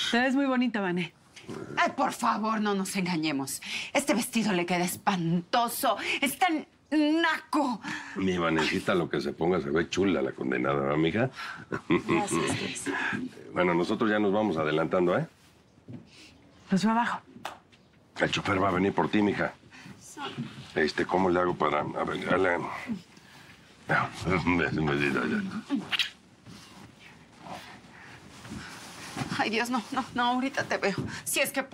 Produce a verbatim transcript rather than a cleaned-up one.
Te ves muy bonita, Vané. Ay, por favor, no nos engañemos. Este vestido le queda espantoso. Es tan naco. Mi Vanesita, lo que se ponga, se ve chula la condenada, ¿verdad, mija? Gracias, Luis. Bueno, nosotros ya nos vamos adelantando, ¿eh? Pues va abajo. El chofer va a venir por ti, mija. Este, ¿cómo le hago para... A ver, dale... Un beso, un besito. Ay, Dios, no, no, no, ahorita te veo. Si es que...